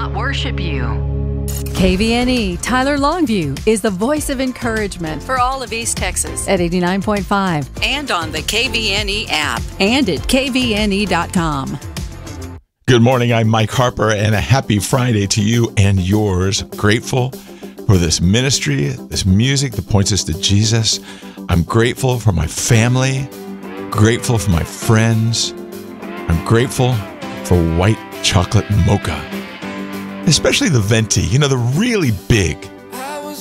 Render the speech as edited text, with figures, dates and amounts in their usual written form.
not worship you. KVNE Tyler Longview is the voice of encouragement for all of East Texas at 89.5 and on the KVNE app and at kvne.com. Good morning, I'm Mike Harper, and a happy Friday to you and yours. Grateful for this ministry, this music that points us to Jesus. I'm grateful for my family, grateful for my friends. I'm grateful for white chocolate mocha, especially the venti, the really big